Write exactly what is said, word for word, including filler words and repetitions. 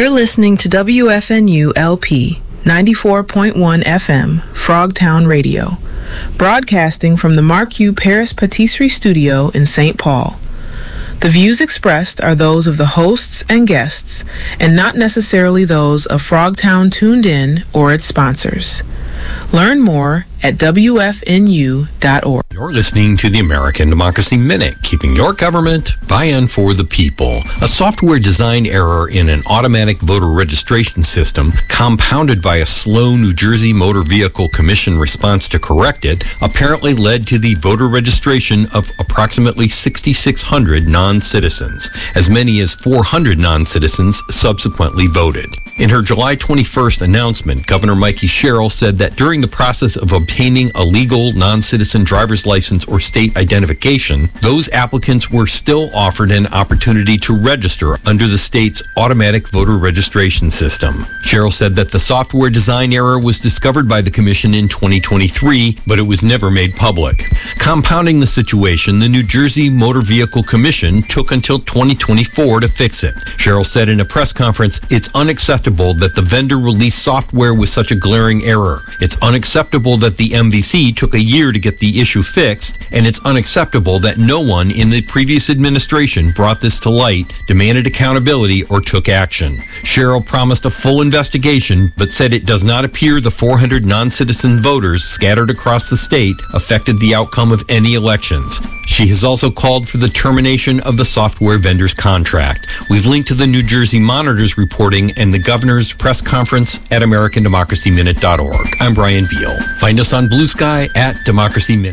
You're listening to W F N U L P ninety-four point one F M, Frogtown Radio, broadcasting from the Marque Paris Patisserie Studio in Saint Paul. The views expressed are those of the hosts and guests, and not necessarily those of Frogtown Tuned In or its sponsors. Learn more at W F N U dot org. You're listening to the American Democracy Minute, keeping your government by-in for the people. A software design error in an automatic voter registration system, compounded by a slow New Jersey Motor Vehicle Commission response to correct it, apparently led to the voter registration of approximately six thousand six hundred non-citizens. As many as four hundred non-citizens subsequently voted. In her July twenty-first announcement, Governor Mikey Sherrill said that during the process of obtaining a legal non-citizen driver's license or state identification, those applicants were still offered an opportunity to register under the state's automatic voter registration system. Sherrill said that the software design error was discovered by the commission in twenty twenty-three, but it was never made public. Compounding the situation, the New Jersey Motor Vehicle Commission took until twenty twenty-four to fix it. Sherrill said in a press conference, "It's unacceptable that the vendor released software with such a glaring error. It's unacceptable that the M V C took a year to get the issue fixed, and it's unacceptable that no one in the previous administration brought this to light, demanded accountability, or took action." Sherrill promised a full investigation, but said it does not appear the four hundred non-citizen voters scattered across the state affected the outcome of any elections. She has also called for the termination of the software vendor's contract. We've linked to the New Jersey Monitor's reporting and the governor's press conference at American Democracy Minute dot org. I'm Brian Veal. Find us on Blue Sky at Democracy Minute.